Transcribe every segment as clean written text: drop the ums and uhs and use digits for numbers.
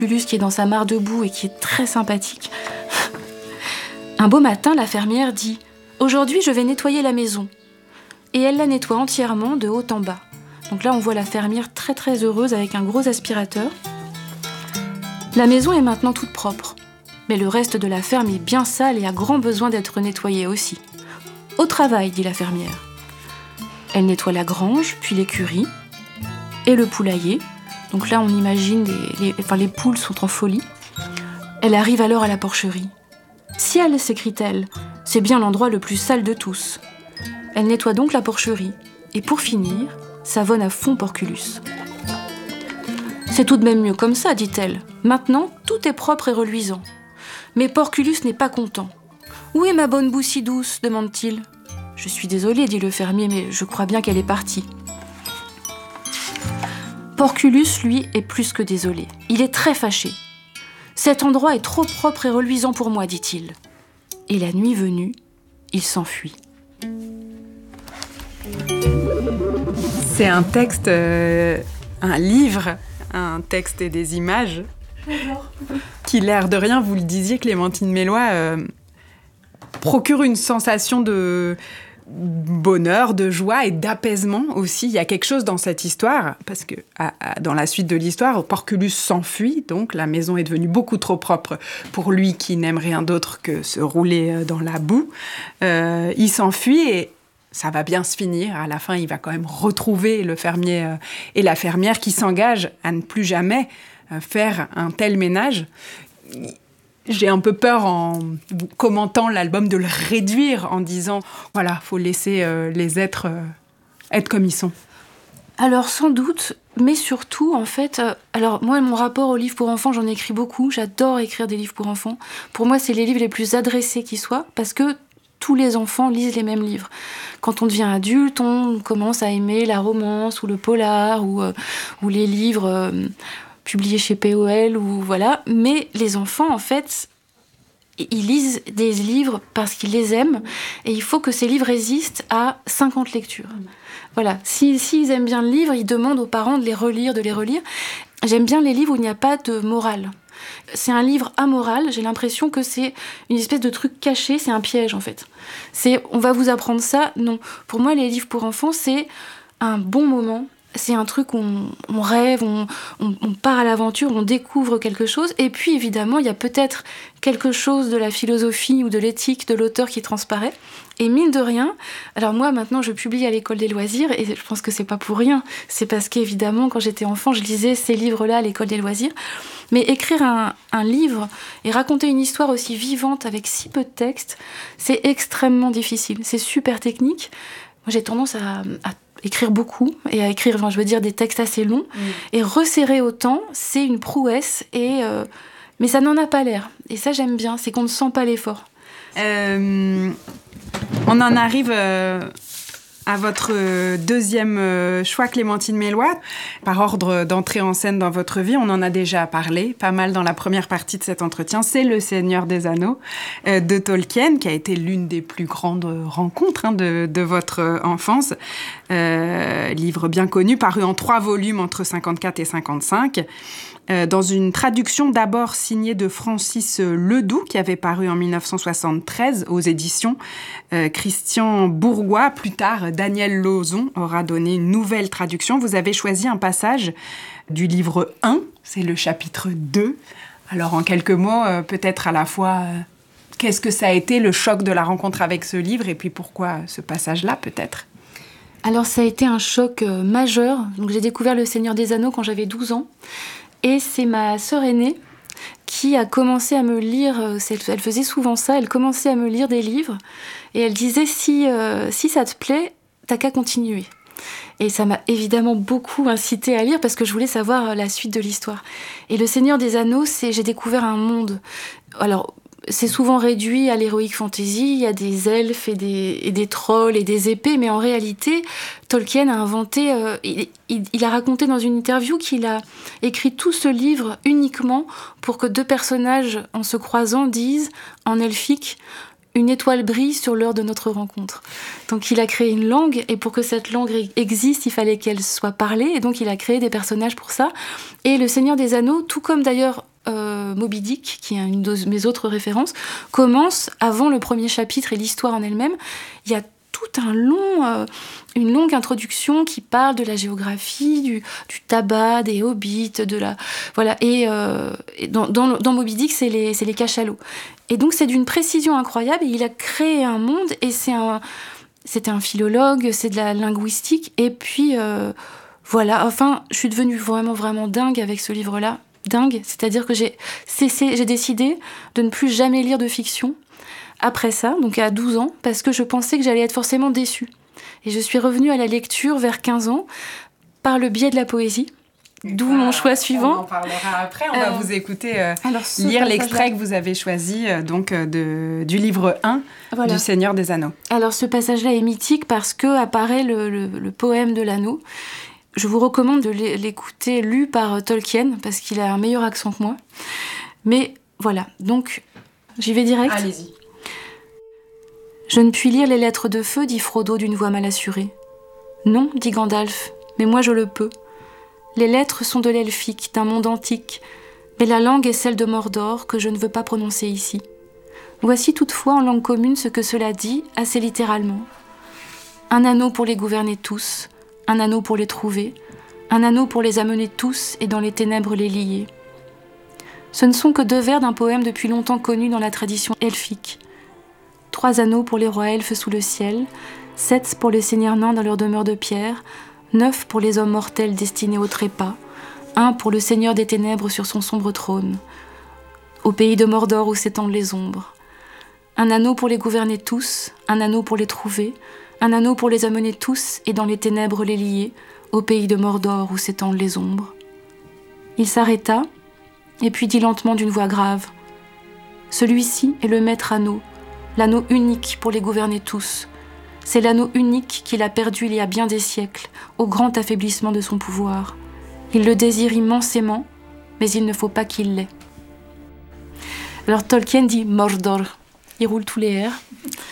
Porculus qui est dans sa mare debout et qui est très sympathique. Un beau matin, la fermière dit « Aujourd'hui, je vais nettoyer la maison ». Et elle la nettoie entièrement de haut en bas. Donc là, on voit la fermière très très heureuse avec un gros aspirateur. La maison est maintenant toute propre. Mais le reste de la ferme est bien sale et a grand besoin d'être nettoyé aussi. « Au travail », dit la fermière. Elle nettoie la grange, puis l'écurie et le poulailler. Donc là, on imagine les poules sont en folie. Elle arrive alors à la porcherie. « Ciel !» s'écrie-t-elle, « c'est bien l'endroit le plus sale de tous. » Elle nettoie donc la porcherie. Et pour finir, savonne à fond Porculus. « C'est tout de même mieux comme ça, dit-elle. Maintenant, tout est propre et reluisant. » Mais Porculus n'est pas content. « Où est ma bonne boue si douce ?» demande-t-il. « Je suis désolé, dit le fermier, mais je crois bien qu'elle est partie. » Porculus, lui, est plus que désolé. Il est très fâché. « Cet endroit est trop propre et reluisant pour moi, dit-il. » Et la nuit venue, il s'enfuit. C'est un texte, un livre, un texte et des images qui, l'air de rien, vous le disiez, Clémentine Melloy, procure une sensation de bonheur, de joie et d'apaisement aussi. Il y a quelque chose dans cette histoire, parce que dans la suite de l'histoire, Porculus s'enfuit, donc la maison est devenue beaucoup trop propre pour lui qui n'aime rien d'autre que se rouler dans la boue. Il s'enfuit et ça va bien se finir. À la fin, il va quand même retrouver le fermier et la fermière qui s'engagent à ne plus jamais faire un tel ménage. J'ai un peu peur, en commentant l'album, de le réduire en disant « Voilà, il faut laisser les êtres être comme ils sont ». Alors, sans doute, mais surtout, en fait... alors, moi, mon rapport aux livres pour enfants, j'en écris beaucoup. J'adore écrire des livres pour enfants. Pour moi, c'est les livres les plus adressés qui soient, parce que tous les enfants lisent les mêmes livres. Quand on devient adulte, on commence à aimer la romance ou le polar ou les livres publiés chez POL ou voilà. Mais les enfants, en fait, ils lisent des livres parce qu'ils les aiment et il faut que ces livres résistent à 50 lectures. Voilà. S'ils aiment bien le livre, ils demandent aux parents de les relire, de les relire. J'aime bien les livres où il n'y a pas de morale. C'est un livre amoral, j'ai l'impression que c'est une espèce de truc caché, c'est un piège en fait. C'est on va vous apprendre ça, non. Pour moi, les livres pour enfants, c'est un bon moment, c'est un truc où on rêve, on part à l'aventure, on découvre quelque chose. Et puis évidemment, il y a peut-être quelque chose de la philosophie ou de l'éthique de l'auteur qui transparaît. Et mine de rien, alors moi maintenant je publie à l'École des loisirs et je pense que c'est pas pour rien. C'est parce qu'évidemment quand j'étais enfant je lisais ces livres-là à l'École des loisirs. Mais écrire un livre et raconter une histoire aussi vivante avec si peu de texte, c'est extrêmement difficile. C'est super technique. Moi j'ai tendance à écrire beaucoup et à écrire, enfin, je veux dire, des textes assez longs. Et resserrer autant, c'est une prouesse. Mais ça n'en a pas l'air. Et ça j'aime bien, c'est qu'on ne sent pas l'effort. On en arrive à votre deuxième choix, Clémentine Melloy. Par ordre d'entrée en scène dans votre vie, on en a déjà parlé pas mal dans la première partie de cet entretien. C'est Le Seigneur des Anneaux de Tolkien, qui a été l'une des plus grandes rencontres de votre enfance. Livre bien connu, paru en 3 volumes entre 54 et 55. Dans une traduction d'abord signée de Francis Ledoux, qui avait paru en 1973 aux éditions Christian Bourgois. Plus tard, Daniel Lauzon aura donné une nouvelle traduction. Vous avez choisi un passage du livre 1, c'est le chapitre 2. Alors, en quelques mots, peut-être à la fois, qu'est-ce que ça a été le choc de la rencontre avec ce livre et puis pourquoi ce passage-là, peut-être ? Alors, ça a été un choc majeur. Donc, j'ai découvert Le Seigneur des Anneaux quand j'avais 12 ans. Et c'est ma sœur aînée qui a commencé à me lire, elle faisait souvent ça, elle commençait à me lire des livres et elle disait si ça te plaît, t'as qu'à continuer. Et ça m'a évidemment beaucoup incitée à lire parce que je voulais savoir la suite de l'histoire. Et Le Seigneur des Anneaux, j'ai découvert un monde. Alors, c'est souvent réduit à l'heroic fantasy, il y a des elfes et des trolls et des épées, mais en réalité, Tolkien a inventé, il a raconté dans une interview qu'il a écrit tout ce livre uniquement pour que 2 personnages, en se croisant, disent, en elfique, une étoile brille sur l'heure de notre rencontre. Donc il a créé une langue, et pour que cette langue existe, il fallait qu'elle soit parlée, et donc il a créé des personnages pour ça. Et Le Seigneur des Anneaux, tout comme d'ailleurs Moby Dick, qui est une de mes autres références, commence avant le premier chapitre et l'histoire en elle-même. Il y a tout une longue introduction qui parle de la géographie, du tabac, des hobbits, voilà. Et dans Moby Dick, c'est les cachalots. Et donc c'est d'une précision incroyable. Et il a créé un monde. Et c'était un philologue, c'est de la linguistique. Et puis voilà. Enfin, je suis devenue vraiment vraiment dingue avec ce livre-là. Dingue. C'est-à-dire que j'ai décidé de ne plus jamais lire de fiction. Après ça, donc à 12 ans, parce que je pensais que j'allais être forcément déçue. Et je suis revenue à la lecture vers 15 ans, par le biais de la poésie, d'où mon choix suivant. On en parlera après, on va vous écouter lire l'extrait que vous avez choisi du livre 1 du Seigneur des Anneaux. Alors ce passage-là est mythique parce que apparaît le poème de l'anneau. Je vous recommande de l'écouter lu par Tolkien, parce qu'il a un meilleur accent que moi. Mais voilà, donc j'y vais direct. Allez-y. « Je ne puis lire les lettres de feu, dit Frodo d'une voix mal assurée. Non, dit Gandalf, mais moi je le peux. Les lettres sont de l'elfique, d'un monde antique, mais la langue est celle de Mordor que je ne veux pas prononcer ici. Voici toutefois en langue commune ce que cela dit, assez littéralement. Un anneau pour les gouverner tous, un anneau pour les trouver, un anneau pour les amener tous et dans les ténèbres les lier. Ce ne sont que 2 vers d'un poème depuis longtemps connu dans la tradition elfique. 3 anneaux pour les rois elfes sous le ciel, 7 pour les seigneurs nains dans leur demeure de pierre, 9 pour les hommes mortels destinés au trépas, 1 pour le seigneur des ténèbres sur son sombre trône, au pays de Mordor où s'étendent les ombres. Un anneau pour les gouverner tous, un anneau pour les trouver, un anneau pour les amener tous et dans les ténèbres les lier, au pays de Mordor où s'étendent les ombres. Il s'arrêta, et puis dit lentement d'une voix grave, « Celui-ci est le maître anneau, l'anneau unique pour les gouverner tous. C'est l'anneau unique qu'il a perdu il y a bien des siècles, au grand affaiblissement de son pouvoir. Il le désire immensément, mais il ne faut pas qu'il l'ait. » Alors Tolkien dit Mordor, il roule tous les airs.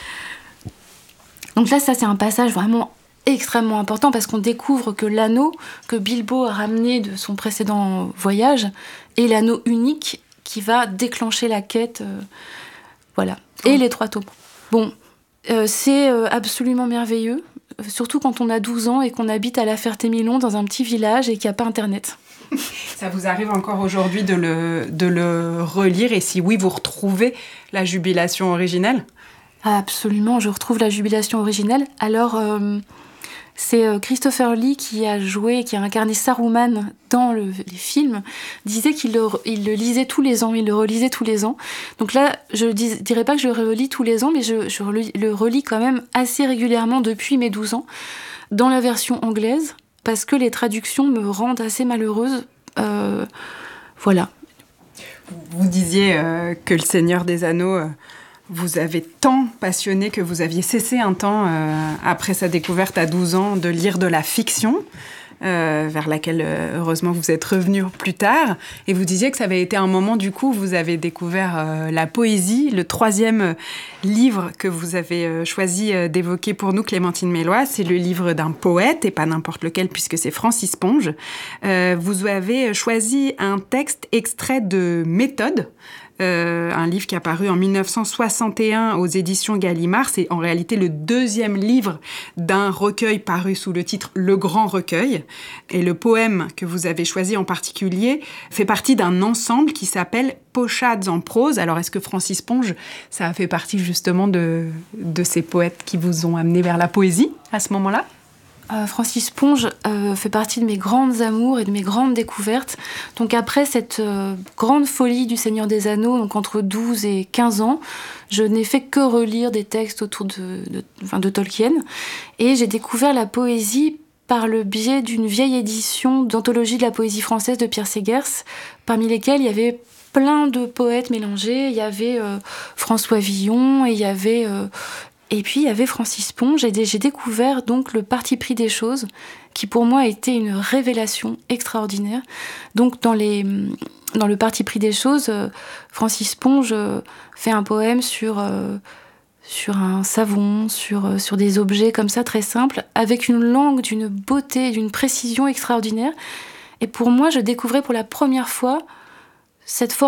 Donc là, ça c'est un passage vraiment extrêmement important parce qu'on découvre que l'anneau que Bilbo a ramené de son précédent voyage est l'anneau unique qui va déclencher la quête. Voilà. Et les 3 tomes. Bon, c'est absolument merveilleux, surtout quand on a 12 ans et qu'on habite à La Ferté-Milon dans un petit village et qu'il n'y a pas Internet. Ça vous arrive encore aujourd'hui de le relire et si oui, vous retrouvez la jubilation originelle ? Absolument, je retrouve la jubilation originelle. Alors, c'est Christopher Lee qui a incarné Saruman dans les films, disait qu'il le lisait tous les ans, il le relisait tous les ans. Donc là, je ne dirais pas que je le relis tous les ans, mais je le relis quand même assez régulièrement depuis mes 12 ans, dans la version anglaise, parce que les traductions me rendent assez malheureuse. Voilà. Vous disiez que Le Seigneur des Anneaux... vous avez tant passionné que vous aviez cessé un temps, après sa découverte à 12 ans, de lire de la fiction, vers laquelle, heureusement, vous êtes revenu plus tard. Et vous disiez que ça avait été un moment, du coup, où vous avez découvert la poésie. Le 3e livre que vous avez choisi d'évoquer pour nous, Clémentine Mélois, c'est le livre d'un poète, et pas n'importe lequel, puisque c'est Francis Ponge. Vous avez choisi un texte extrait de Méthode, un livre qui est apparu en 1961 aux éditions Gallimard. C'est en réalité le 2e livre d'un recueil paru sous le titre Le Grand Recueil. Et le poème que vous avez choisi en particulier fait partie d'un ensemble qui s'appelle Pochades en prose. Alors, est-ce que Francis Ponge, ça a fait partie justement de ces poètes qui vous ont amené vers la poésie à ce moment-là ? Francis Ponge fait partie de mes grandes amours et de mes grandes découvertes. Donc après cette grande folie du Seigneur des Anneaux, donc entre 12 et 15 ans, je n'ai fait que relire des textes autour de Tolkien. Et j'ai découvert la poésie par le biais d'une vieille édition d'anthologie de la poésie française de Pierre Segers, parmi lesquels il y avait plein de poètes mélangés. Il y avait François Villon et et puis, il y avait Francis Ponge, et j'ai découvert donc le parti pris des choses, qui pour moi a été une révélation extraordinaire. Donc, dans le parti pris des choses, Francis Ponge fait un poème sur un savon, sur des objets comme ça, très simples, avec une langue d'une beauté, d'une précision extraordinaire. Et pour moi, je découvrais pour la première fois cette forme